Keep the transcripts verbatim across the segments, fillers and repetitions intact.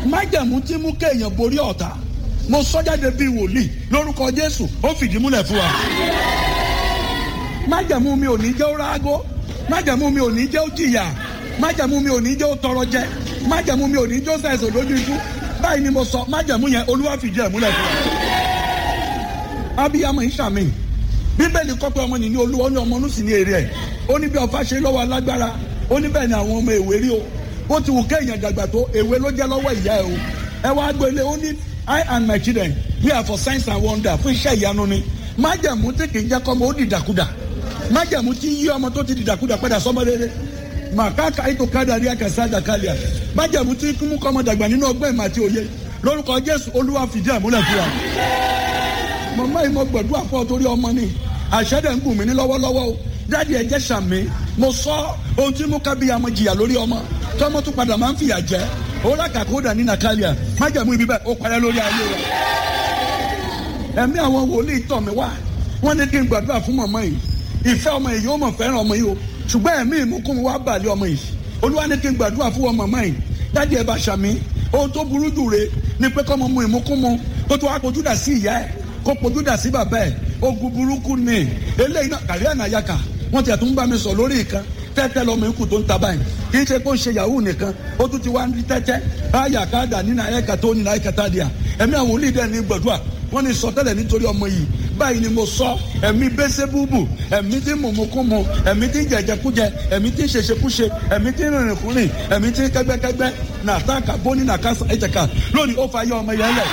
májẹ̀mú tí mú kéèyàn borí ọ̀tá mo sọ jáde bíi wòlíì lórúkọ Jésù ó fìdí múlẹ̀ fún wa. májẹ̀mú mi ò ní jẹ́ ó rágó, májẹ̀mú mi ò ní jẹ́ ó jìyà, májẹ̀mú mi ò ní jẹ́ ó tọrọ jẹ, májẹ̀mú mi ò ní jẹ́ ó ṣàìsàn lójú ikú. báyìí ni mo sọ májẹ̀mú yẹn Olúwa fìdí ẹ̀ múlẹ̀ fún wa. abiyamọ ìṣàmì bíbélì kọ́ pé ọmọ nìní Olúwa ó ní ọmọ ọdún sì ní èrè ẹ̀, ó ní bí ọfà ṣe lọ́wọ́ alágbára, ó ní bẹ́ẹ̀ ni àwọn ọmọ èwe rí o, ó ti wù kéèyàn dàgbà tó èwe ló jẹ́ lọ́wọ́ ìyá ẹ̀ o. ẹ wá gbélé ó ní I and my children we are for signs and wonder, fún iṣẹ́ ìyanu ni. májẹ̀mú tí kì í jẹ́ kọ́mọ ó dìdàkudà, májẹ̀mú tí yí ọmọ tó ti dìdàkudà padà sọ́mọ rere. màkàkà ètò kádàrí àkàsá àdàkálẹ̀, májẹ̀mú tí kúmú kọ́mọ dàgbà nínú ọgbọ́n ìmọ̀ àti òye lórúkọ Jésù Olúwa fìdí ẹ̀ múlẹ̀ fún wa. màmá yìí mo gbàdúrà fún ọ torí ọmọ ni àṣẹ́dẹ̀ ń gùn mí ní lọ́wọ́lọ́wọ́ o. dáàdi ẹ jẹ́ sàmì, mo sọ ohun tí mo kábíyàmọ jìyà lórí ọmọ tọmọ tún padà máa ń fìyà jẹ ó lákàkó ó dà ní nàkàlíà májẹ̀mú ibi bẹ́ẹ̀ ó parẹ́ lórí ayé rẹ̀. ẹ̀mí àwọn wòlíì tọ̀ mí wá, wọ́n ní kí n gbàdúrà fún màmá yìí, ìfẹ́ ọmọ yìí yóò mọ̀ fẹ́ràn ọmọ yìí o, ṣùgbọ́n ẹ̀mí ìmúkúmu wá bàlẹ́ ọmọ yìí. Olúwa ní kí n gbàdúrà fún ọmọ màmá yìí, dáàdi ẹ bá sàmì, ohun tó burú jù rè ni pé kọ́mọ mu ìmúkúmu kó tó wá kojú dà sí ìyá ẹ̀ kó kojú dà sí bàbá ẹ̀, ogun burúkú ni eléyìí náà kàrí ànáyàkà. wọ́n ti àtúntò bá mi sọ lórí ìkan tẹ́tẹ́ lọ́mọ ikú tó ń ta báyìí, kì í ṣe kó ń ṣe yahoo nìkan, ó tún ti wá ń rí tẹ́tẹ́ báyà káàdà nínú ayẹ́ka tó nínú ayẹ́ka tá a di à. ẹ̀mí àwọn olùdíje ní gbàdúrà wọ́n ní sọtẹ́lẹ̀ nítorí ọmọ yìí, báyìí ni mo sọ, ẹ̀mí bẹ́sẹ̀ búbù, ẹ̀mí tí mùmùkúmu, ẹ̀mí tí jẹjẹkújẹ, ẹ̀mí tí ṣeṣekúṣe, ẹ̀mí tí rìnrìnkúrìn, ẹ̀mí tí kẹ́gbẹ́kẹ́gbẹ́ nàtàkà bóní nàkàsà ẹ̀jẹ̀ká lónìí ó fa yọ ọmọ yẹn lẹ̀.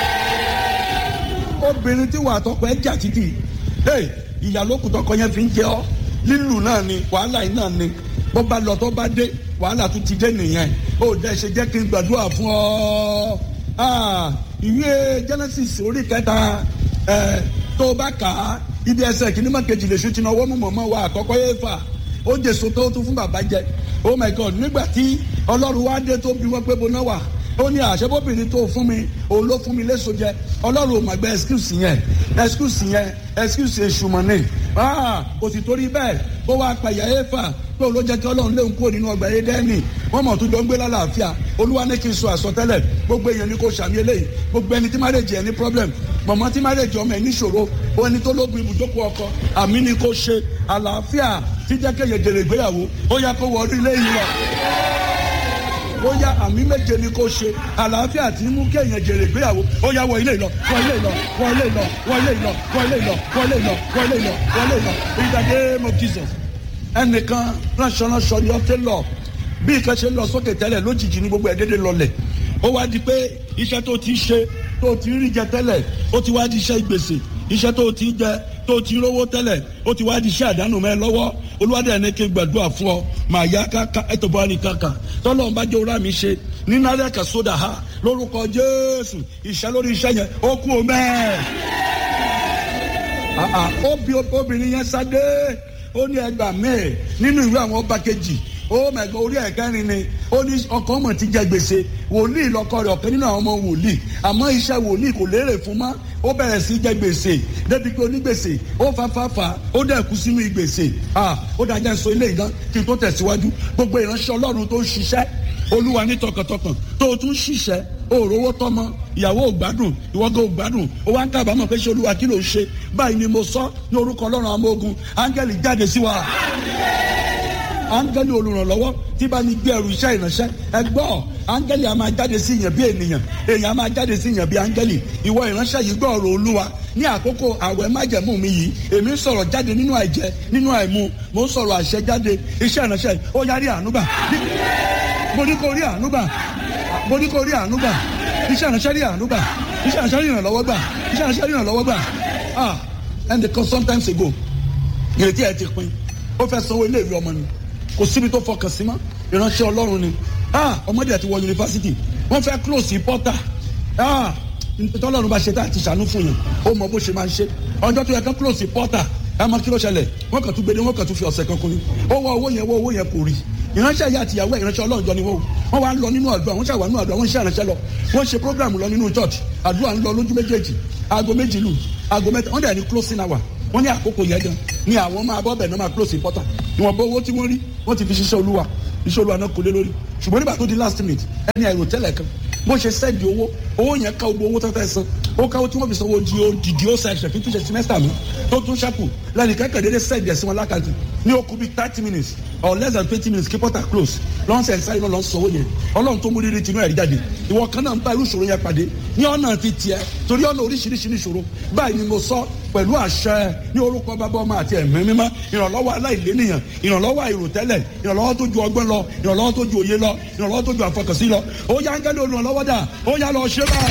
obìnrin tí wàá tọkọ ẹ jà títì ìyàlókù tọkọ yẹn fi ń jẹ ọ, lílù náà ni wàhálà yìí náà ni, bó bá lọ tó bá dé wàhálà tún ti dé nìyẹn. ó dẹ́ ṣe jẹ́ kí n gbàdúrà fún ọ. ìwé Genesis orí kẹta tó bá kà á ibi ẹsẹ̀ kìíní má kejì lè ṣùtì náà wọ́n mú mọ̀mọ́ wa àkọ́kọ́ yẹn fà ó jèso tó tún fún bàbá jẹ. oh my God, nígbà tí Ọlọ́run wá dé tó bí wọ́n pé boná wà, ó ní àṣebóbìnrin tó fún mi òun ló fún mi léso jẹ. Ọlọ́run ò mà gbé excuse yẹn excuse yẹn excuse èṣù mọ̀ ní. kò sì torí bẹ́ẹ̀ ó wá pa ìyá Éfà pé òun ló jẹ́ kí Ọlọ́run léwu kúrò nínú ọgbà Édẹ́nì. wọ́n mọ̀ tó jọ ń gbé lálàáfíà. Olúwa ní kí n sọ àsọtẹ́lẹ̀ gbogbo èèyàn ní kò sàmì eléyìí, gbogbo ẹni tí marriage ẹ̀ ní problem, mọ̀mọ́ tí marriage ọmọ ẹ̀ níṣòro, ó ẹni tó lógun ibùjókòó ọkọ, àmì ni kò ṣe àlàáfíà tí jẹ́ kéèyàn jèrè ìgbéyàwó, ó yá kó wọ orí ilé yìí lọ. ó yá àmì méje ni kò ṣe àlàáfíà tí mú kéèyàn jèrè ìgbéyàwó, ó yá wọ ilé lọ wọ ilé lọ wọ ilé lọ wọ ilé lọ wọ ilé lọ wọ ilé lọ wọ ilé lọ wọ ilé lọ in the name of Jesus. ẹnìkan ránṣọ ránṣọ ni ọtẹ lọ bí ìkan ṣe lọ sókè tẹ́lẹ̀ lójijì ní gbogbo ẹ̀dẹ́dẹ́ lọlẹ̀. ó wá di pé iṣẹ́ tó ti ṣe tó ti rí jẹ tẹ́lẹ̀ ó ti wá di iṣẹ́ gbèsè, iṣẹ́ tó ti jẹ tó ti rówó tẹ́lẹ̀ ó ti wá di iṣẹ́ àdánù mẹ́ lọ́wọ́. Olúwadé ẹni kí n gbàdúrà fún ọ màá yá káka ẹ̀tọ́ bọ́ ní kankan tọ́lọ́ ń bá jẹ́ òrà mi ṣe ní nàlẹ́ kan sódà ha lórúkọ Jésù. ìṣẹ́ lórí iṣẹ́ yẹn ó kú o mẹ́ẹ̀. ó bí obìnrin yẹn sáde ó ní ẹgbàá mẹ́ẹ̀ nínú ìwé àwọn ọba kejì ó mẹ̀gbọ́n orí ẹ̀kẹ́rin ni ó ní ọkọ ọmọ ti jẹ gbèsè, wòlíì lọkọ rẹ̀ ọ̀kan nínú àwọn ọmọ wòlíì, àmọ́ iṣẹ́ wòlíì kò lérè fún mọ́, ó bẹ̀rẹ̀ sí jẹ gbèsè débi pé onígbèsè ó fàfàfà ó dẹ̀ kú sínú ìgbèsè. ó dájá sọ ilé ìdán kí n tó tẹ̀síwájú. gbogbo ìránṣẹ́ Ọlọ́run tó ń ṣiṣẹ́ Olúwa ní tọkàntọkàn tó o tún ṣiṣẹ́ òróró tọmọ ìyàwó ògbádùn ìwọ́gọ́ ògbádùn ó wá ń kábàámọ̀ pé ṣé Olúwa kí ló ń ṣe báyìí ni mo sọ ní orúkọ Ọlọ́run àwọn ọmọ ogun áńgẹ́lì jáde sí wa. áńgẹ́lì olùrànlọ́wọ́ tí bá ní gbé ẹrù iṣẹ́ ìránṣẹ́ ẹ gbọ́ áńgẹ́lì a máa jáde sí ìyàn bí ènìyàn, èèyàn a máa jáde sí ìyàn bí áńgẹ́lì. ìwọ ìránṣẹ́ yìí gbọ́ ọ̀rọ̀ Olúwa ní àkókò àwẹ̀ májẹ̀mú mi yìí, èmi ń sọ̀rọ̀ jáde nínú àìjẹ nínú àìmu, mo ń sọ̀rọ̀ àṣẹ jáde. iṣẹ́ ìránṣẹ́ ó yarí ànúgbà, mo ní kó rí ànúgbà, mo ní kó rí ànúgbà, iṣẹ́ ìránṣẹ́ rí ànúgbà, iṣẹ́ ìránṣẹ́ rí ìrànlọ́wọ́ gbà, iṣẹ́ ìránṣẹ́ rí ìrànlọ́wọ́ gbà. ah and the sometimes ago ìrètí ẹ ti pin, ó fẹ́ sanwó ilé ìwé ọmọ ni, kò síbi tó fọkàn sí mọ́, ìránṣẹ́ Ọlọ́run ni. ah ọmọdé àti wọ yunifásitì wọ́n fẹ́ close portal. ah tọ́lọ́run bá ṣe tá àti ṣàánú fún yàn ó mọ bó ṣe máa ń ṣe. ọjọ́ tó yẹ kán close portal ẹ mọ kí ló ṣẹlẹ̀, wọ́n kàn tún gbé dé, wọ́n kàn tún fi ọ̀sẹ̀ kan kún ní. ó wọ owó yẹn wọ owó yẹn kò rí. ìránṣẹ́ yìí àti ìyàwó ìránṣẹ́ Ọlọ́run jọ ni wọ́n wọ́n wá ń lọ nínú àdúrà, wọ́n ṣàwà nínú àdúrà, wọ́n ń ṣe ìránṣẹ́ lọ, wọ́n ṣe program lọ nínú church, àdúrà ń lọ lójú méjèèjì, aago méjì lù aago mẹ́ta wọ́n dẹ̀ ní closing hour, wọ́n ní àkókò yẹn gan ni àwọn máa bọ́ bẹ̀ náà máa close portal. ìwọ̀nba owó tí wọ́n rí wọ́n ti fi ṣiṣẹ́ Olúwa, iṣẹ́ Olúwa náà kò lé lórí. ṣùgbọ́n nígbà tó di last minute ẹni àìrò tẹ́lẹ̀ kan bó ṣe sẹ́ẹ̀dì owó owó yẹn ká gbogbo owó tó fẹ́ san ó káwó tí wọ́n fi sanwó di òdìdí ó ṣẹ̀ṣẹ̀ kí tún ṣe semester mi tó tún ṣẹ́kù lẹ́nu kẹ́kẹ́ dédé sẹ́ẹ̀dì ẹ̀sìn wọn lákàtì ní okùn bíi thirty minutes or less than twenty minutes kí portal close lọ́nsẹ̀ ṣáà iná lọ́n sanwó yẹn ọlọ́run tó mú rírì tinú ẹ̀rí jáde ìwọ kan náà ń bá irú ìṣòro yẹn pàdé ní ọ̀nà ti tiẹ̀ torí ọ̀nà oríṣiríṣi ní ìṣòro báyìí ni mo sọ pẹ̀lú àṣẹ ní orúkọ bàbá ọmọ àti ẹ̀mí mímọ́ ìrànlọ́wọ́ aláìlénìyàn ìrànlọ́wọ́ àìròtẹ́lẹ̀ ìrànlọ́wọ́ tó ju ọgbọ́n lọ ìrànlọ́wọ́ tó ju òye lọ ìrànlọ́wọ́ tó ju àfọkànsí lọ ó yá ń gẹ́lẹ́ olùrànlọ́wọ́ dà ó yá lọ ṣe bá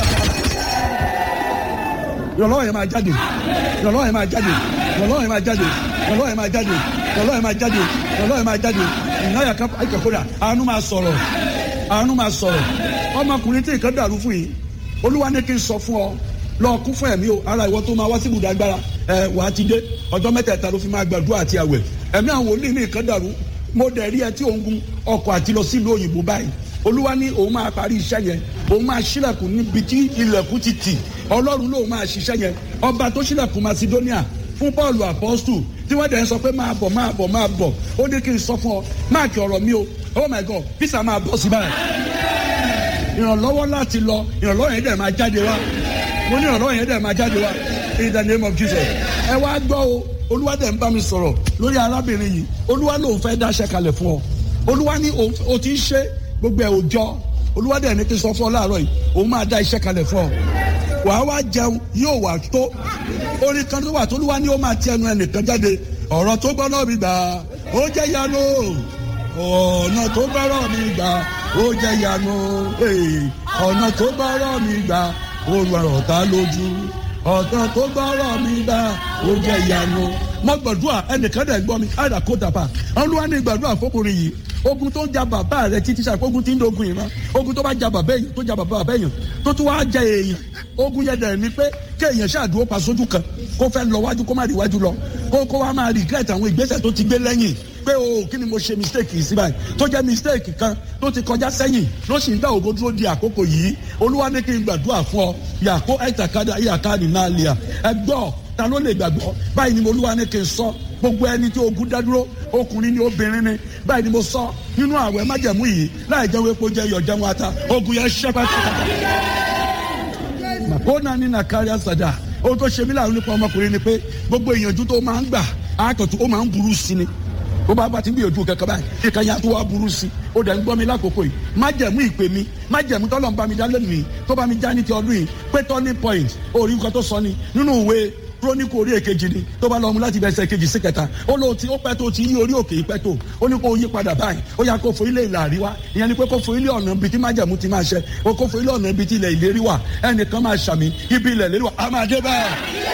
ìrànlọ́wọ́ yẹn máa jáde ìrànlọ́wọ́ yẹn máa jáde ìrànlọ́wọ́ yẹn máa jáde ìrànlọ́wọ́ yẹn máa jáde ìrànlọ́wọ́ yẹn máa jáde ìrànlọ́wọ́ yẹn máa jáde ìnáyà kẹ́kọ̀ọ́ àánú máa sọ̀rọ̀ àánú máa sọ̀rọ̀ ọmọkùnrin tí nǹkan dàrú fún yìí olúwa ní kí n sọ fún ọ lọ kún fún ẹ̀mí o ara ìwọ tó máa wá sí ibùdó agbára ẹ wàá ti dé ọjọ́ mẹ́tẹ̀ẹ̀ta ló fi máa gbàdúrà àti àwẹ̀ ẹ̀mí àwọn wòlíì ní nǹkan dàrú mo dẹ̀ rí ẹ tí òun gun ọkọ̀ àti lọ sílùú òyìnbó báyìí olúwa ní òun máa parí iṣẹ́ yẹn òun máa ṣílẹ̀kùn níbi tí ilẹ̀kùn ti tì ọlọ́run lóun máa ṣiṣẹ́ yẹn ọba tó ṣílẹ̀kùn Macedonia fún Paul apostol tí wọ́n dẹ̀ ń sọ pé máa bọ̀ máa bọ̀ máa bọ̀ ó ní kí n sọ fún ọ máàkì ọ̀rọ̀ mi o oh my God visa máa bọ̀ sí báyìí ìrànlọ́wọ́ láti lọ ìrànlọ́wọ́ yẹn dẹ̀ máa jáde wá mo ní ìrànlọ́wọ́ yẹn dẹ̀ máa jáde wá in the name of Jesus ẹ wá gbọ́ o olúwa dẹ̀ ń bá mi sọ̀rọ̀ lórí arábìnrin yìí olúwa lòun fẹ́ dáṣẹ́ kalẹ̀ fún ọ olúwa ní o ti ń ṣe gbogbo ẹ̀ òjọ́ olúwa dẹ̀ ní kí n sọ fún ọ láàárọ̀ yìí òun máa dá iṣẹ́ kalẹ̀ fún ọ wàá wá jẹun yóò wà tó orin kan tó wà tó olúwa ní ó máa ti ẹnu ẹnìkan jáde ọ̀rọ̀ tó gbọ́ náà mi gbà ó jẹ́ yanu ọ̀nà tó gbọ́rọ̀ mi gbà ó jẹ́ yanu ọ̀nà tó gbọ́rọ̀ mi gbà ó rọrọ̀ ta lójú ọ̀nà tó gbọ́rọ̀ mi gbà ó jẹ́ yanu. mo gbàdúrà ẹnìkan dẹ̀ gbọ́ mi káyọ̀dà kó tàpá olúwa ní gbàdúrà fọkùnrin yìí ogun tó ń ja bàbá rẹ títí sàpé ogun tí ń dogun yìí mọ́ ogun tó bá ja bàbá èèyàn tó ja bàbá èèyàn tó tún wá jẹ èèyàn ogun yẹn dẹ̀ ni pé kéèyàn ṣàdúró pa sójú kan kó fẹ́ lọ wájú kó má rí wájú lọ kó kó wá máa regret àwọn ìgbésẹ̀ tó ti gbé lẹ́yìn pé o kí ni mo ṣe mistake yìí sí báyìí tó jẹ́ mistake kan tó ti kọjá sẹ́yìn ló sì ń dá ògo dúró di àkókò yìí olúwa ní kí n gbàdúrà fún ọ yàkó ẹ̀tàkádà ìyàkáàdì náà lè à ẹ gbọ́ ta ló lè gbàgbọ́ báyìí ni mo olúwa ní kí n sọ gbogbo ẹni tí ogun dá dúró ọkùnrin ni obìnrin ni báyìí ni mo sọ nínú àwẹ̀ májẹ̀mú yìí láì jẹ́ wípé ó jẹ́ iyọ̀ jẹun ata ogun yẹn ṣẹ́ pátápátá. màkóná ní nàkárí àsàdà ohun tó ṣe mí láàrin nípa ọmọkùnrin ni pé gbogbo ìyànjú tó máa ń gbà àkàtú ó máa ń burú sí ni ó bá bá ti ń gbìyànjú kankan báyìí kíkan yá tó wá burú sí ó dẹ̀ ń gbọ́ mi lákòókò yìí májẹ̀mú ìpè mi májẹ̀mú tọ́lọ̀ ń bá mi dá lẹ́nu yìí tó bá mi já ní ti ọdún yìí pé turning point orí nǹkan tó sọ ni nínú ìwé kúrónìkù orí èkejì ni tó bá lọ mú láti bẹ̀sẹ̀ kejì sí kẹta ó lóò tí ó pẹ́ tó ti yí orí òkè yìí pẹ́ tó ó ní kó yí padà báyìí ó yà kó fo ilé ìlà àríwá ìyẹn ni pé kó fo ilé ọ̀nà ibi tí májẹ̀mú ti máa ṣẹ ó kó fo ilé ọ̀nà ibi tí ilẹ̀ ìlérí wà ẹnìkan máa ṣàmì ibi ilẹ̀ ìlérí wà á máa dé bẹ́ẹ̀.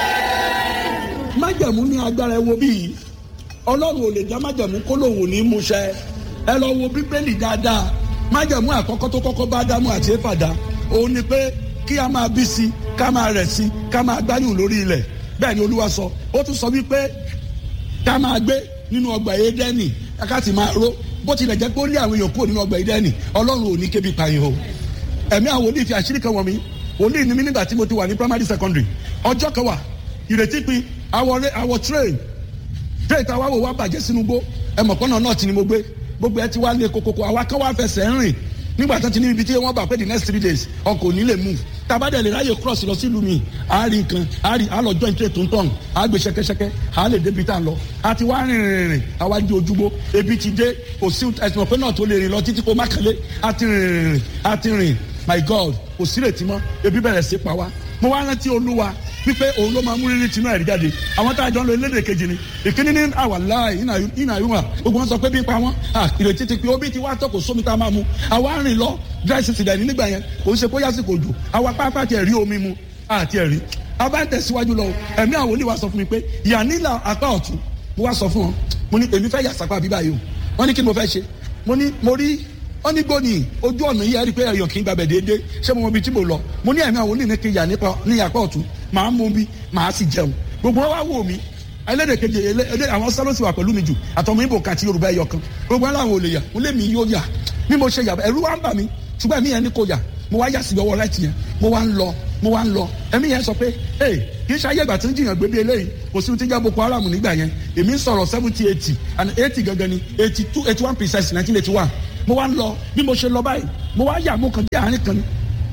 májẹ̀mú ní agbára ẹ wo bíi ọlọ́run ò lè dá májẹ̀mú kó lòun ò ní mú ṣẹ ẹ lọ wo bíbélì dáadáa májẹ̀mú àkọ́kọ́ tó kọ́kọ́ bá Ádámù àti Éfà dá òun ni pé kí a máa bí sí ká máa rẹ̀ sí ká máa gbáyùn lórí ilẹ̀ bẹ́ẹ̀ ni olúwa sọ ó tún sọ wípé ká máa gbé nínú ọgbà Édẹ́nì ká sì máa ró bó tilẹ̀ jẹ́ pé ó lé àwọn èèyàn kúrò nínú ọgbà Édẹ́nì ọlọ́run ò ní kébi pààyàn o ẹ̀mí àwọn wòlíì fi àṣírí kan wọ̀n mi wòlíì ni mí nígbà tí mo ti wà ní primary secondary ọjọ́ kan wà ìrètí pin àwọ̀ train train tá a wá wò wá bàjẹ́ sínú gbó ẹ̀mọ̀ pọ́nà náà ti ni mo gbé gbogbo ẹ ti wá lé kokoko àwa kan wá fẹsẹ̀ ń rìn nígbà tó ti ní ibi tí wọ́n bá pé the next three days ọkọ̀ ò ní lè move tabadẹ lè ráyè cross lọ sílùú mi àárín nǹkan àárín àlọ join train tó ń tọ̀hún àgbè ṣẹkẹṣẹkẹ àá lè débi tá à ń lọ àti wá rìn rìn rìn àwa di ojúgbó ebi ti dé kò sí ẹsùn ọ̀pẹ náà tó lè rìn lọ títí kó má kálé àti rìn rìn àti rìn my God kò sí rètí mọ́ ebi bẹ̀rẹ̀ sí pa wá mo wá rántí olúwa wípé òun ló máa mú rírì tinú ẹ̀rí jáde àwọn tá a jọ ń lo elédè kejì ni ìkíní ní àwàlá ìnà ìwà gbogbo wọn sọ pé bí n pa wọn ìrètí ti pé omi ti wá tọkọ sómi tá a máa mu àwa rìn lọ dry season dẹ̀ ní nígbà yẹn kò ń ṣe kó yásìkò jù àwa pápá tiẹ̀ rí omi mu àti ẹ̀rí a bá ń tẹ̀síwájú lọ ẹ̀mí àwọn olè wa sọ fún mi pé ìyá nílà apá ọ̀tún mo wá sọ fún wọn mo ní èmi fẹ́ yà sápá bíbá yìí o wọ́n ní kí mo fẹ́ ṣe mo ní mo rí wọ́n ní gbóni ojú ọ̀nà yìí ẹ̀rí pé ẹ̀yàn kì í gbàgbẹ́ déédéé ṣé mo mọ ibi tí mo lọ mo ní ẹ̀mí àwọn olè ní kí yà nípa ní apá ọ̀tún màá mú bí màá sì jẹun gbogbo wọn wá wò mí ẹlẹ́dẹ̀ kejì ẹlẹ́dẹ̀ àwọn sálọ́sì wà pẹ̀lú mi jù àtọmọ ibo kàti yorùbá ẹyọ kan gbogbo wọn làwọn ò lè yà mo lé mi yóò yà bí mo ṣe yà ẹ̀rù wa ń bà mí ṣùgbọ́n ẹ̀mí yẹn ní kò yà mo wá yà sí ọwọ́ láti yẹn mo wá ń lọ mo wá ń lọ ẹ̀mí yẹn sọ pé ee kì í ṣe ayé ìgbà tí ń jiyàn gbé bí eléyìí kò sí ohun tí ń jẹ́ Boko Haram nígbà yẹn èmi ń sọ̀rọ̀ seventy eighty and eighty gangan ni eighty two eighty one percent nineteen eighty one mo wá ń lọ bí mo ṣe lọ báyìí mo wá yà mo kàn dé àárín kan ni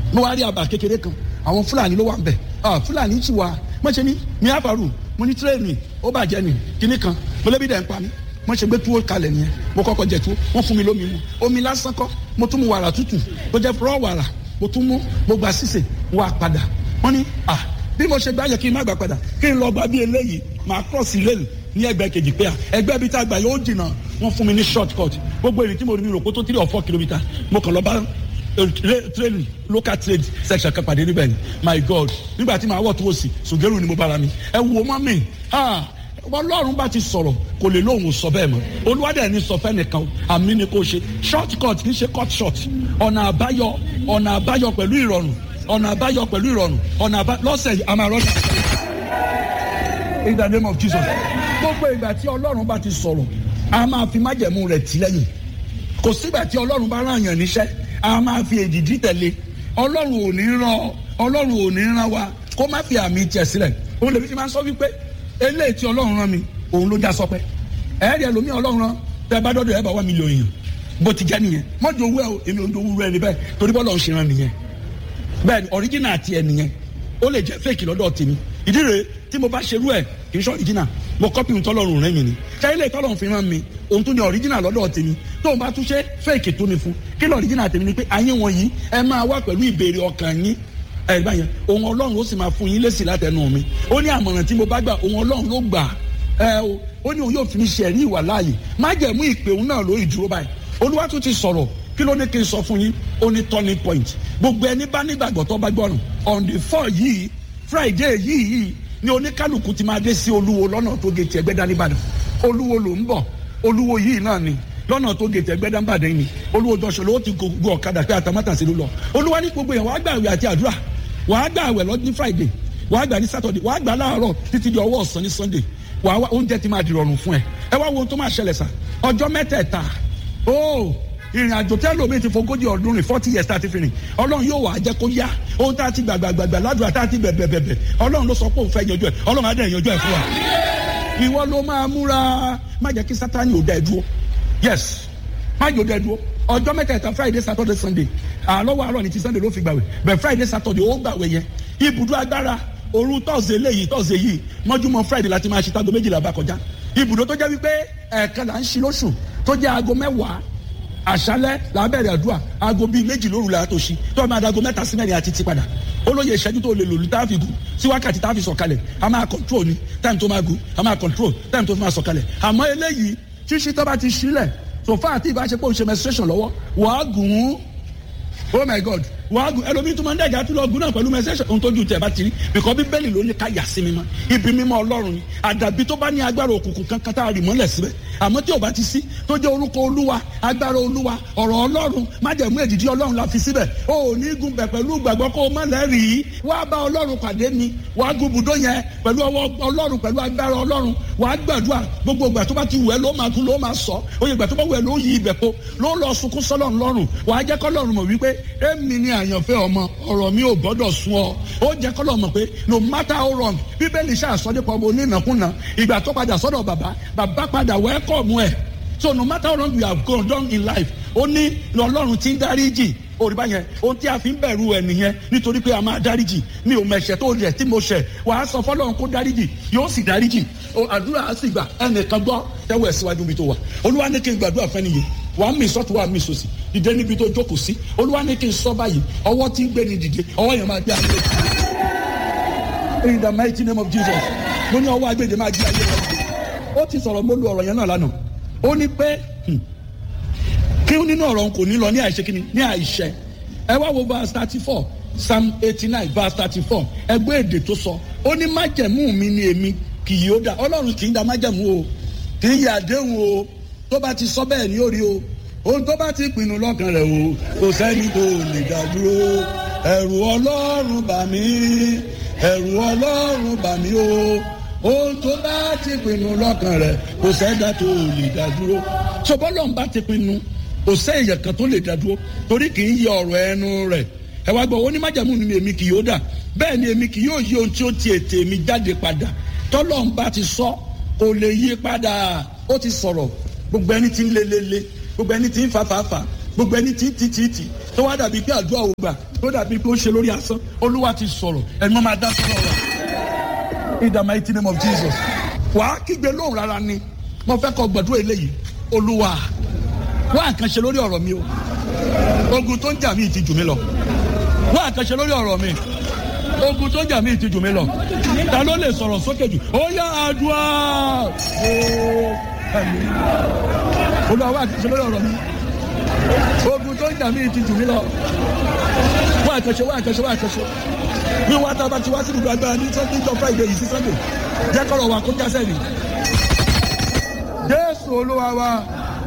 mo wá rí àbà kékeré kan àwọn fúlàní ló wà ń bẹ̀ fúlàní ti wà mo ṣe ní mi àfàrù mo ní tírẹ́ẹ̀nì ó bàjẹ́ ni kíní kan mo lébi dẹ̀ ń pa mí mo ṣe gbé túwó kalẹ̀ nìyẹn mo kọ́kọ́ jẹ túwó wọ́n fún mi lómi mu omi lásán kọ́ mo tún mu wàrà tútù tó jẹ́ fúrọ́ wàrà mo tún mú mo gba sísè wá padà wọ́n ní à bí mo ṣe gbá yẹ kí n má gbà padà kí n lọ gba bí eléyìí máa cross lane ní ẹgbẹ́ kejì pé à ẹgbẹ́ bíi tá a gbà yóò jìnnà wọ́n fún mi ní short cut gbogbo èrè tí mo rí mi rò kó tó three or four kilometre mo kàn lọ bá train local trade section kan pàdé níbẹ̀ ni my god nígbà tí màá wọ̀ tó wò sí sùgẹ́rù ni mo bára mi ẹ wo mọ́ mi ọlọ́run bá ti sọ̀rọ̀ kò lè lóhùn sọ bẹ́ẹ̀ mọ́ olúwadẹ̀ ní sọ fẹ́nìkan àmì ni kò ṣe short cut kì í ṣe cut short ọ̀nà àbáyọ ọ̀nà àbáyọ pẹ̀lú ìrọ̀rùn ọ̀nà àbáyọ pẹ̀lú ìrọ̀rùn ọ̀nà àbáyọ lọ́sẹ̀ yìí a máa rọ́ọ̀dà in the name of Jesus gbogbo ìgbà tí ọlọ́run bá ti sọ̀rọ̀ a máa fi májẹ̀mú rẹ̀ tì lẹ́yìn kò sígbà tí ọlọ́run bá rán yàn níṣẹ́ a máa fi èdìdí tẹ̀lé ọlọ́run ò ní rán ọlọ́run ò ní rán wa kó má fi àmì tiẹ̀ sílẹ̀ òun lèmi ti máa ń sọ wípé eléyìí tí ọlọ́run rán mi òun ló já sọpẹ́ ẹ̀ẹ́dì ẹlòmíì ọlọ́run rán tẹ bá dọ́dọ̀ ẹ̀ bá wà mílíọ̀nù èèyàn bó ti jẹ́ nìyẹn mọ́jọ owó ẹ̀ o èmi ò ń dowó rẹ̀ níbẹ̀ torí bọ́lá ń ṣe rán nìyẹn bẹ́ẹ̀ ni ọ̀ríjìnà àti ẹ̀ nìyẹn ó lè jẹ́ fèkì lọ́dọ̀ tèmi ìdí rèé tí mo bá ṣerú ẹ̀ kì í ṣe ọ̀ríjìnà mo kọ́pì ń tọ́lọ́run rẹ́ mi ni ṣáyẹ́lẹ̀ tọ́lọ́run fi rán mi òun tún ní ọ̀ríjìnà lọ́dọ̀ tèmi tóun bá tún ṣe fèkì tó ni fún kí lọ ọ̀ríjìnà tèmi ni pé ayé wọn yìí ẹ máa wá pẹ̀lú ìbéèrè ọkàn yín ẹ̀ báyẹn òun ọlọ́run ó sì máa fún yín lésì látẹnu mi ó ní àmọ̀ràn tí mo bá gbà òun ọlọ́run ló gbà ẹ o ó ní òun yóò fi mi ṣe ẹ̀rí ìwà láàyè má jẹ̀mú ìpè òun náà lórí ìdúró báyìí olúwa tún ti sọ̀rọ̀ kí ló ní kí n sọ fún yín ó ní turning point gbogbo ẹni bá nígbàgbọ́ tó bá gbọ́rùn on the four yìí friday yìí yìí ni oníkálukú ti máa dé sí olúwo lọ́nà tó gé tiẹ̀ gbẹ́dá nìbàdàn olúwo ló ń bọ̀ olúwo yìí náà ni lọ́nà tó gé tiẹ̀ gbẹ́dá nìbàdàn ni olúwo jọ̀ṣọ́ ló ti gbogbo ọ̀kadà pé àtàmátàsí ló lọ olúwa ní gbogbo yẹn wàá gbà àwẹ̀ àti àdúrà wàá gbà àwẹ̀ lọ ní friday wàá gbà ní saturday wàá gbà láàárọ̀ títí di ọwọ́ ọ̀sán ní sunday wàá wá oúnjẹ ti máa di rọrùn fún ẹ ẹ wá wo ohun tó máa ṣẹlẹ̀ sà ọjọ́ mẹ́tẹ̀ẹ̀ta ó ìrìn àjò tẹ́lómi ti fogójì ọdún rìn forty years tá a ti fi rìn ọlọ́run yóò wá jẹ́ kó yá ohun tá a ti gbàgbàgbàgbà ládùúgbà tá a ti bẹ̀bẹ̀bẹ̀bẹ̀ ọlọ́run ló sọ pé òun fẹ́ yanjú ẹ̀ ọlọ́run á dẹ̀ yanjú ẹ̀ fún wa. ìwọ ló máa múra má jẹ́ kí sátani ò dá ẹ dúró yes má jẹ́ ò dá ẹ dúró ọjọ́ mẹ́tẹ̀ẹ̀ta friday saturday sunday àlọ́wọ́ àárọ̀ ní ti sunday ló fi gbàwẹ̀ bẹ̀ friday saturday ó gbàwẹ̀ yẹn ibùdó agbára òru tọ́sẹ̀ léyìí tọ́sẹ̀ yìí mọ́júmọ́ friday láti máa ṣe tágo méjìlá bá kọjá ibùdó tó jẹ́ wípé ẹ̀ẹ̀kan là ń ṣí lóṣù tó jẹ́ aago mẹ́wàá àṣálẹ́ làbẹ̀rẹ̀ àdúrà aago bíi méjì lóru la tó ṣí tó máa dago mẹ́ta sí mẹ́rin àti ti padà olóye ìṣẹ́jú tó lè lò ní táàfì gùn sí wákàtí táàfì sọ̀kalẹ̀ a máa control ní táìmù tó máa gùn a máa control táìmù tó máa sọ̀kalẹ̀ àmọ́ eléyìí ṣíṣí tó bá ti ṣílẹ̀ sòfà àti ìbáṣepọ̀ òṣè menstruation lọ́wọ́ wàá gùn ún oh my god wàá gùn ẹlòmíì tó máa ń dẹ̀jà tó lọ gùn náà pẹ̀lú menstruation ohun tójú tẹ̀ bá ti rí bìkọ́ bíbélì ló ní ká yà sí mímọ́ ibi mímọ́ ọlọ́run ni àdàbí tó bá ní agbára òkùnkùn kankan tá a rì mọ́lẹ̀ síbẹ̀ àmọ́ tí ò bá ti sí tó jẹ́ orúkọ olúwa agbára olúwa ọ̀rọ̀ ọlọ́run májẹ̀mú èdìdí ọlọ́run la fi síbẹ̀ o ò ní gun bẹ̀ pẹ̀lú gbàgbọ́ kó o má lẹ́rìí wàá bá ọlọ́run pàdé ni wàá gun bùdó yẹn pẹ̀lú ọwọ́ ọlọ́run pẹ̀lú agbára ọlọ́run wàá gbàdúrà gbogbo ìgbà tó bá ti wù ẹ́ ló máa kú ló máa sọ oyè ìgbà tó bá wù ẹ́ ló yí ibẹ̀ po ló lọ sunkún sọ́lọ́run lọ́rùn wàá jẹ́ kọ́lọ́run mọ̀ wípé èmi ni àyànfẹ́ ọmọ ọ̀rọ̀ mi ò gbọ́dọ̀ sún ọ ó jẹ́ kọ́lọ́run mọ̀ pé no matter how wrong bíbélì ṣàṣọdẹ́pọ̀ ọmọ onínàkúnà ìgbà tó padà sọ́dọ̀ bàbá bàbá padà wẹ́kọ̀mù ẹ̀ so no matter how long you have gone down in life ó ní ọlọ́run tí ń dáríjì òrìbá yẹn ohun tí a fi ń bẹ̀rù ẹ̀ nìyẹn nítorí pé a máa dáríjì mi ò mẹ̀ṣẹ̀ tó rẹ̀ tí mo ṣẹ̀ wàá sọ fọlọ́run kó dáríjì yóò sì dáríjì àdúrà á sì gbà ẹnìkan gbọ́ tẹ́wọ́ ẹ̀ síwájú mi tó wà olúwa ní kí n gbàdúrà fẹ́ nìyẹn wàá mi sọ́tù wàá mi sòsì dìde níbi tó jókòó sí olúwa ní kí n sọ báyìí ọwọ́ tí ń gbé ni dìde ọwọ́ yẹn máa gbé ayé in the mighty name of Jesus mo ní ọwọ́ agbèdè máa gbé ayé rẹ̀ ó ti sọ̀rọ̀ mo lu ọ̀rọ̀ yẹn náà lánàá ó ní pé kí nínú ọ̀rọ̀ kò ní lọ ní àìṣe kíni ní àìṣe ẹ wá wo verse thirty four psalm eighty nine verse thirty four ẹgbẹ́ èdè tó sọ ó ní májẹ̀mú mi ni èmi kì yóò dá ọlọ́run kì í da májẹ̀mú o kì í yà àdéhùn o tó bá ti sọ bẹ́ẹ̀ ni ó rí o ohun tó bá ti pinnu lọ́kàn rẹ̀ o kò sẹ́ni tó lè dá dúró ẹ̀rù ọlọ́run bà mí ẹ̀rù ọlọ́run bà mí o ohun tó bá ti pinnu lọ́kàn rẹ̀ kò sẹ́dá tó lè dá dúró sọ́bọ́lọ́ ń bá ti pinnu kò sẹ́yìn kan tó lè dá dúró torí kì í yẹ ọ̀rọ̀ ẹnu rẹ̀ ẹ wá gbọ́ onímájàmú ni èmi kì yóò dà bẹ́ẹ̀ ni èmi kì yóò yí ohun tí ó ti ètè mi jáde padà tọ́lọ́ ń bá ti sọ kò lè yí padà ó ti sọ̀rọ̀ gbogbo ẹni tí ń lelele gbogbo ẹni tí ń fàfàfà gbogbo ẹni tí tí tí tí tó wá dàbí pé àdúrà ò gbà tó dàbí pé ó ṣe lórí asán olúwa ti sọ̀rọ̀ ẹni wọ́n máa dá sọ́rọ̀ rẹ̀ in the mighty name of Jesus. wàá kígbe lóhùn rárá ni mo fẹ́ kọ́ gbàdúrà eléyìí olúwa wá nǹkan ṣe lórí ọ̀rọ̀ mi o ogun tó ń jà mí ti jù mí lọ wá nǹkan ṣe lórí ọ̀rọ̀ mi ogun tó ń jà mí ti jù mí lọ ta ló lè sọ̀rọ̀ sókè jù ó yá àdúrà olúwa wá nǹkan ṣe lórí ọ̀rọ̀ mi ogun tó ń jà mí ti jù mí lọ wá nǹkan ṣe wá nǹkan ṣe wá nǹkan ṣe bí wọ́n tá a bá ti wá sí ibùdó agbára ní sunday jọ friday yìí sí sunday jẹ́ kọ́rọ̀ wa kó jásẹ̀ ni jésù olúwa wa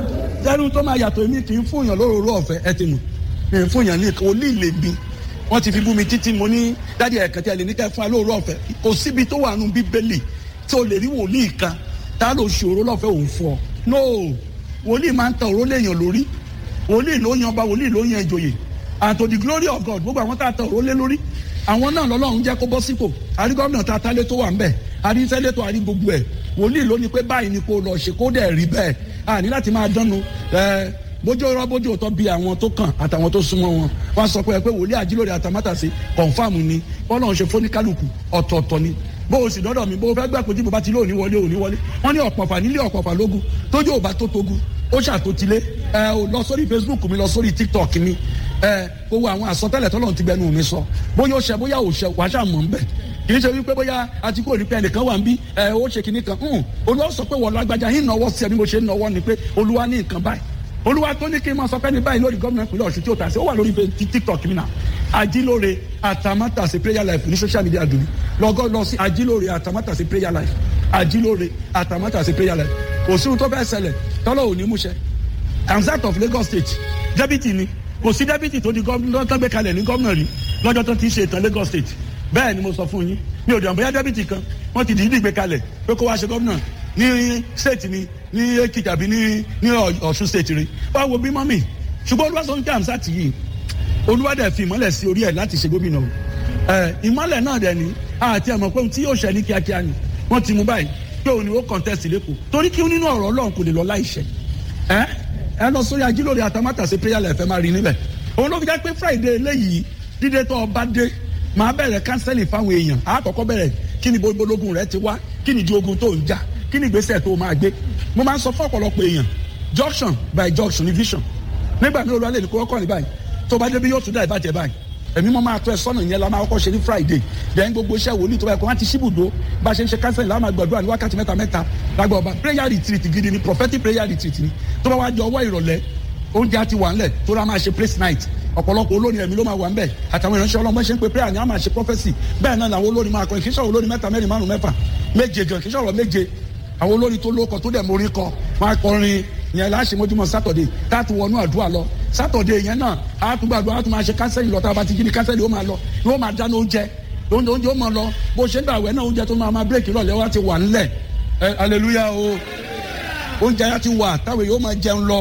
jẹ́rú tó máa yàtọ̀ èmi kì í fún yàn lóróró ọ̀fẹ́ ẹ ti mọ̀ mi fún yàn ní olí ìlè bí wọ́n ti fi bú mi títí mo ní dádì ẹ̀kan tí a lè ní ká fún wa lóróró ọ̀fẹ́ kò síbi tó wà nù bíbélì tí o lè rí wòlíì kan tá ló ṣe òró lọ́fẹ́ òun fún ọ no wòlíì máa ń tan òró léèyàn lórí wòlíì ló yan ọba wòlíì ló yan ìjòyè and to the glory of God gbogbo àwọn tá a tan òró lé lórí àwọn náà lọ́lọ́run jẹ́ kó bọ́ sípò àrí gómìnà tá a tálé tó wà ń bẹ̀ àrí sẹ́lẹ̀tọ̀ àrí gbogbo ẹ̀ wòlíì ló ní pé báyìí ni kò lọ ṣe kó dẹ̀ rí bẹ́ẹ̀ àní láti máa dánu ẹ bójú ọ̀rọ̀ bójú òótọ́ bí àwọn tó kàn àtàwọn tó súnmọ́ wọn wọ́n sọ pé pé wòlíì àjílórí àtàmátàsí kọ̀ǹfàmù ni bọ́lá ń ṣe fóníkálùkù ọ̀tọ̀ọ̀tọ̀ ni bó o sì dọ́dọ̀ mi bó o fẹ́ gbà pé tí mo bá ti lé òní wọlé òní wọlé wọ́n ní ọ̀pọ̀fà nílé ọ̀pọ̀fà lógún tójú ò bá tó togun ó ṣàtòtílé ẹ ò lọ sórí Facebook mi lọ sórí TikTok mi ẹ gbogbo àwọn àsọtẹ́lẹ̀ tọ́lọ́run ti gbẹnu mi sọ bóyá ó ṣe bóyá ò ṣe wàá ṣàmọ̀ ń bẹ̀ kì í ṣe wípé bóyá àti kò ní pé ẹnìkan wà ń bí ẹ ó ṣe kinní kan olúwa sọ pé wọ́n lágbájá yín náwó sí ẹ bí mo ṣe ń náwó ni pé olúwa ní nǹkan báyìí olúwa tó ní kí n máa sọ pé ní báyìí lórí gómìnà ìpínlẹ̀ Ọ̀ṣun tí ó tà sí ó wà lórí TikTok mi náà ajílóore àtàmátàsí prayer life ní social media dùn lọ́gọ́ lọ sí ajílóore àtàmátàsí prayer life ajílóore àtàmátàsí prayer life kò sí ohun tó fẹ́ ṣẹlẹ̀ tọ́lọ́ ò ní múṣẹ Hamzat of Lagos State deputy ni kò sí deputy tó di gómìnà tó gbé kalẹ̀ ní gómìnà rí lọ́jọ́ tó ti ṣe ìtàn Lagos State bẹ́ẹ̀ ni mo sọ fún yín mi ò dàn bóyá débìtì kan wọ́n ti dìídì gbé kalẹ̀ pé kó wá ṣe gómìnà ní state ni ní Èkìtì àbí ní ní Ọ̀ṣun state rí wá wo bí mọ́mì ṣùgbọ́n olúwa sọ ní Hamzat yìí olúwa dẹ̀ fi ìmọ́lẹ̀ sí orí ẹ̀ láti ṣe gómìnà ẹ̀ ìmọ́lẹ̀ náà dẹ̀ ní àti ẹ̀mọ̀ pé tí yóò ṣẹ ní kíákíá ni wọ́n ti mú báyìí pé òun ni ó contest lẹ́kọ̀ọ́ torí kí nínú ọ̀rọ̀ Ọlọ́run kò lè lọ láìṣẹ ẹ ẹ lọ sórí ajílóore àtàmátàsí prayer life ẹ máa rí níbẹ̀ òun ló fi jẹ́ pé Friday eléyìí dídé tó ọba dé máa bẹ̀rẹ̀ kánsẹ́lì fáwọn èèyàn àkọ́kọ́ bẹ̀rẹ̀ kí ni bológun rẹ ti wá kí ni di ogun tó ń jà kí ni ìgbésẹ̀ tó máa gbé mo máa ń sọ fún ọ̀pọ̀lọpọ̀ èèyàn junction by junction ní vision nígbà mi ò lọ lè ní kó kọ́ ní báyìí tó bá débi yóò tún dá ìbàjẹ́ báyìí èmi mo máa tọ́ ẹ sọ́nà yẹn la máa kọ́kọ́ ṣe ní Friday then gbogbo iṣẹ́ wòlíì tó bá yẹ kó wọ́n ti ṣíbùdó bá a ṣe ń ṣe kánsẹ́lì láwọn àgbàdo ní wákàtí mẹ́ta mẹ́ta lágbà ọba prayer retreat gidi ni prophetic prayer retreat ni tó bá wá di ọwọ́ ìrọ̀lẹ́ oúnjẹ àti wà ńlẹ̀ tó rà máa ṣe praise night ọ̀pọ̀lọpọ̀ olórin ẹ̀mí ló máa wà ń bẹ̀ àtàwọn ìránṣẹ́ ọlọ́mọ ṣe ń pe prayer ni a máa ṣe prophecy bẹ́ẹ̀ náà làwọn olórin máa kọrin kì í ṣọ̀rọ̀ olórin mẹ́ta mẹ́rin márùn mẹ́fà méje gan kì í ṣọ̀rọ̀ méje àwọn olórin tó lóko tó dẹ̀ mórí kọ máa kọrin yẹn láṣẹ mọ́júmọ́ sátọ̀dẹ̀ káàtó wọnú àdúrà lọ sátọ̀dẹ̀ yẹn náà á tún gbàdúrà á tún máa ṣe kánsẹ́lì lọ tá a bá ti jí ní kánsẹ́lì ó máa lọ yóò máa dáná oúnjẹ oúnjẹ ó máa lọ bó ṣe ń gbà wẹ̀ náà oúnjẹ tó máa máa bírèkì lọ́lẹ̀ wá ti wà ńlẹ̀ ẹ hallelujah o oúnjẹ yẹn ti wà táwọn yóò máa jẹun lọ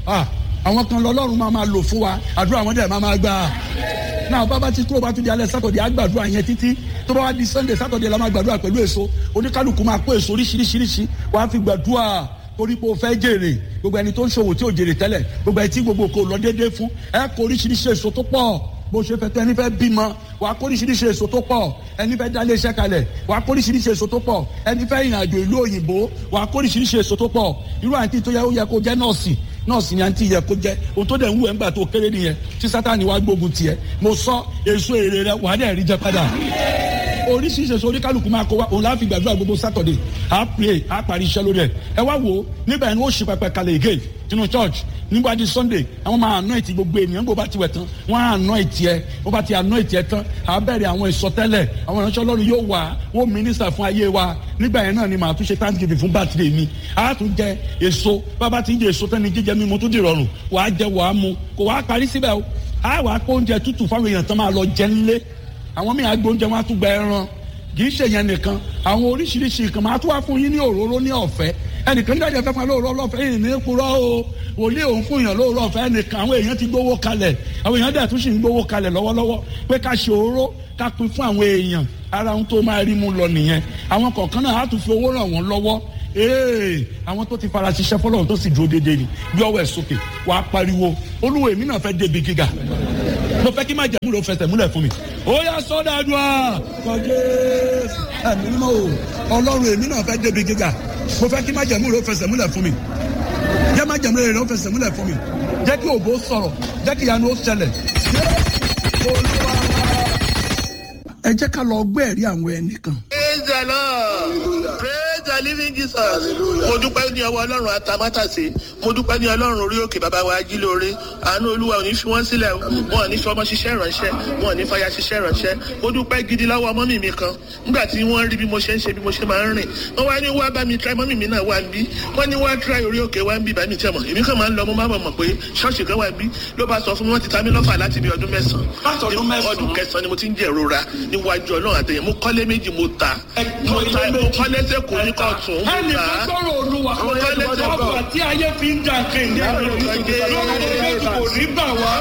àwọn kan lọ́lọ́run máa máa lò fún wa àdúrà wọn dẹ̀ máa máa gbà náà bàbá ti kúrò bá tún di alẹ́ sátọ̀dẹ̀ àgbàdúrà yẹn títí tó bá wá di sunday sátọ̀dẹ̀ la máa gbàdúrà pẹ̀lú èso oníkálukú máa kó èso oríṣiríṣiríṣi wàá fi gbàdúrà torí pé o fẹ́ jèrè gbogbo ẹni tó ń ṣòwò tí ò jèrè tẹ́lẹ̀ gbogbo ẹni tí gbogbo kò lọ déédéé fún ẹ kó oríṣiríṣi èso tó pọ̀ bó ṣe fẹ́ tẹ́ ẹni fẹ́ bímọ wàá kó oríṣiríṣi èso tó pọ̀ ẹni fẹ́ dá iléeṣẹ́ kalẹ̀ wàá kó oríṣiríṣi èso tó pọ̀ ẹni fẹ́ ìrìnàjò ìlú òyìnbó wàá kó oríṣiríṣi èso tó pọ̀ irú àǹtí tó yẹ ó yẹ kó jẹ́ nọ́ọ̀sì nọ́ọ̀sì ni àǹtí yẹ kó jẹ́ ohun tó dẹ̀ ń wù ẹ́ ńgbà tó kéré nìyẹn tí Sátánì wá gbógun tiẹ̀ mo sọ èso èrè rẹ wàá dẹ̀ rí jẹ padà oríṣiríṣi èso oníkálukú máa kó wa òun láti gbàdúrà gbogbo sátọ̀dẹ̀ á pray á parí iṣẹ́ lórí ẹ̀ ẹ wá wò ó nígbà yẹn ó ṣe pẹpẹ kalẹ̀ again nínú church nígbà tí Sunday àwọn máa anoint gbogbo ènìyàn bó bá ti wẹ̀ tán wọ́n á anoint ẹ bó bá ti anoint ẹ tán á bẹ̀rẹ̀ àwọn ìsọtẹ́lẹ̀ àwọn ìránṣẹ́ Ọlọ́run yóò wá wọ́n minister fún ayé wa nígbà yẹn náà ni màá tún ṣe thanksgiving fún birthday mi á tún jẹ èso bàbá ti ń jẹ èso tán ni jíjẹ mímu tún di rọrùn wàá jẹ wàá mu kò wàá parí síbẹ̀ o á wàá kó oúnjẹ tútù fáwọn èèyàn tán máa lọ jẹ ńlé àwọn míì àgbò oúnjẹ wọn á tún gba ẹran kì í ṣe yẹn nìkan àwọn oríṣiríṣi nǹkan máa tún wá fún yín ní òróró ní ọ̀fẹ́ ẹnìkan ní ìdájọ́ fẹ́ fún lóòrọ̀ lọ́fẹ̀ẹ́ yìí ní kúrọ́ o wòlíì òun fún yàn lóòrọ̀ ọ̀fẹ́ ẹnìkan àwọn èèyàn ti gbówó kalẹ̀ àwọn èèyàn dẹ̀ tún sì ń gbówó kalẹ̀ lọ́wọ́lọ́wọ́ pé ká ṣe òróró ká pín fún àwọn èèyàn ara ohun tó máa rí mú lọ nìyẹn àwọn kọ̀ọ̀kan náà á tún fi owó ràn wọ́n lọ́wọ́ ee àwọn tó ti fara ṣiṣẹ́ fọlọ́run tó sì dúró déédéé ni bí ọwọ́ ẹ̀ sókè wàá pariwo olúwa èmi náà fẹ́ débi gíga mo fẹ́ kí má jẹ̀mú ló fẹsẹ̀ múlẹ̀ fún mi ó yá sọ́dọ̀ àdúrà kọjá ẹ̀mí mímọ́ o ọlọ́run èmi náà fẹ́ débi gíga mo fẹ́ kí má jẹ̀mú ló fẹsẹ̀ múlẹ̀ fún mi jẹ́ má jẹ̀mú ló fẹsẹ̀ múlẹ̀ fún mi jẹ́ kí òbó sọ̀rọ̀ jẹ́ kí ìyanu ó ṣẹlẹ̀ ẹ jẹ́ ká lọ gbé ẹ̀rí àwọn ẹnìkan. Praise the Lord. Praise the living Jesus. Mo dúpẹ́ ní ọwọ́ Ọlọ́run àtàmátàsé. Mo dúpẹ́ ní Ọlọ́run orí òkè bàbá wa ajílóore. Àánú Olúwa ò ní fi wọ́n sílẹ̀. Wọ́n ò ní fi ọmọ ṣiṣẹ́ ìránṣẹ́. Wọ́n ò ní fàyà ṣiṣẹ́ ìránṣẹ́. Mo dúpẹ́ gidi lọ́wọ́ mọ́mì mi kan. Nígbà tí wọ́n rí bí mo ṣe ń ṣe bí mo ṣe máa ń rìn. Wọ́n wá ní wá bá mi try mọ́mì mi náà wá ń bí. Wọ́n ní wá try orí òkè wá ń bí bàmí tẹ̀ mọ̀. Èmi kàn máa ń lọ mo máa mọ̀ pé ṣọ́ọ̀ṣì kan wá ń bí. Ló bá sọ fún mi wọ́n ti ta mí lọ́fà láti bí ọdún mẹ́sàn-án. Ọdún kẹsàn-án ni mo ti ń jẹ́ ìrora níwájú Ọlọ́run àtẹ̀yẹ. Mo kọ́lé méjì mo ta. Mo ta mo kọ́lé sẹ́kùn ní kọ́ọ̀tún. ẹnì kan sọ̀rọ̀ olúwa ọkọ̀ tí ayé fi ń jà kéde lórí kò ní bà wá.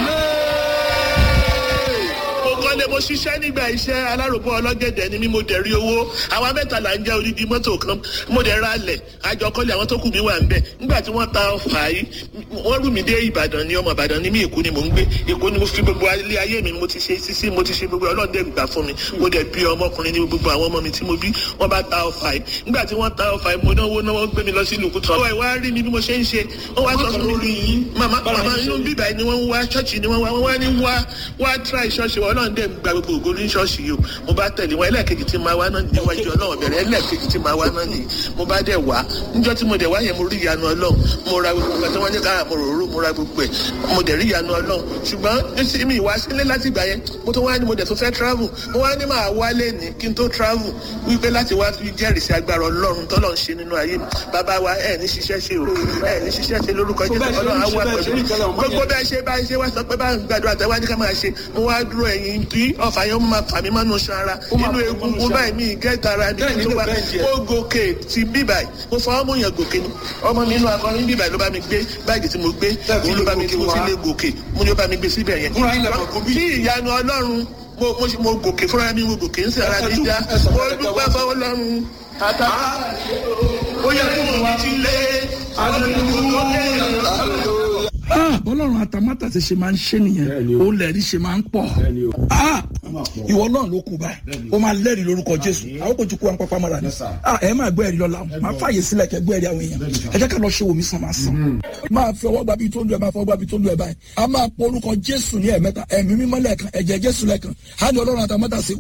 Kọ́lé mo ṣiṣẹ́ nígbà iṣẹ́ aláròbó ọlọ́gẹ̀dẹ̀ ni mí mo dẹ̀ rí owó àwa mẹ́ta là ń jẹ́ odidi mọ́tò kan mo dẹ̀ ra lẹ̀ àjọkọ́lé àwọn tó kù mí wà ń bẹ̀ nígbà tí wọ́n ta ọfà yìí wọ́n rú mi dé Ìbàdàn ní ọmọ Ìbàdàn ní mí Èkó ni mò ń gbé Èkó ni mo fi gbogbo ilé ayé mi mo ti ṣe sísí mo ti ṣe gbogbo ọlọ́dẹ gbà fún mi mo dẹ̀ bí ọmọkùnrin ní gbogbo àwọn ọmọ mi tí mo bí wọ́n bá ta ọfà yìí nígbà tí wọ́n ta ọfà yìí mo náwó náwó gbé mi lọ sí ìlú Kútọ̀ ọwọ́ ìwá rí mi bí mo ṣe ń ṣe wọ́n wá sọ fún mi màmá màmá inú bíbá ni wọ́n wá ṣọ́ọ̀ṣì ni wọ́n wá wọ́n wá ní wá wá try ṣọ́ọ̀ṣì wọn ọlọ́dẹ gbà gbogbo ògo ní ṣọ́ọ̀ṣì yìí o mo bá tẹ̀lé wọn ẹlẹ́ẹ̀kejì tí máa wá náà níwájú Ọlọ́run bẹ̀rẹ̀ ẹlẹ́ẹ̀kejì tí máa wá náà nìyí mo bá dẹ̀ wá níjọ́ tí mo dẹ̀ wá yẹn mo rí ìyanu Ọlọ́run mo ra gbogbo nǹkan tí wọ́n ní kára mo rò rò mo ra gbogbo ẹ̀ mo dẹ̀ rí ìyanu Ọlọ́run ṣùgbọ́n mi ìwá sílé láti ìgbà yẹn mo tó wá ní mo dẹ̀ tó fẹ́ travel mo wá ní máa wálé ní kí n tó travel wípé láti wá fi jẹ́rìí sí agbára Ọlọ́run tọ́lọ́ ń ṣe nínú ayé mi bàbá wa ẹ̀ ní ṣiṣẹ́ ṣe o ẹ̀ ní ṣiṣẹ́ ṣe lórúkọ Jésù Ọlọ́run á wà pẹ̀lú gbogbo bẹ́ẹ̀ ṣe bá ṣe wá sọ pé bá ń gbàdúrà tẹ́wá ní ká máa ṣe mo wá dúró ẹ̀yìn tí ọ̀fà yẹn máa fà mí mọ́nú ṣara inú egungun báyìí mi ìkẹtara ní ìlú wa ó gòkè ti bíbà mo fọwọ́ mú yàn gòkè ni ọmọ mi inú akọrin bíbà ló bá mi gbé báàgì tí mo gbé òun ló bá mi tí mo fi lé gòkè mo ní ó bá mi gbé síbẹ̀ yẹn tí ìyanu Ọlọ́run mo gòkè fúnra mi mo gòkè ń sẹ́ra dídá mo dúpẹ́ fọwọ́ Ọlọ́run àtà ó yẹ kó mo wá ti lé Ọlọ́run àtàmátà ti ṣe máa ń ṣe nìyẹn ó lẹ́rìí ṣe máa ń pọ̀ ìwọ náà ló kù báyìí ó máa lẹ́rìí lórúkọ Jésù àwọn kò ju kú àwọn pápá mọ́ra ni ẹ máa gbọ́ ẹ̀rí lọ́la máa fààyè sílẹ̀ kẹ́ gbọ́ ẹ̀rí àwọn èèyàn ẹ jẹ́ ká lọ ṣe omi sàn máa sàn máa fi ọwọ́ gbàbí tó ń lu ẹ̀ máa fọwọ́ gbàbí tó ń lu ẹ̀ báyìí a máa pọ orúkọ Jésù ní ẹ̀mẹ́ta ẹ̀mí mímọ́ lẹ́ẹ̀kan ẹ̀jẹ̀ Jésù lẹ́ẹ̀kan á ní Ọlọ́run àtàmátà sí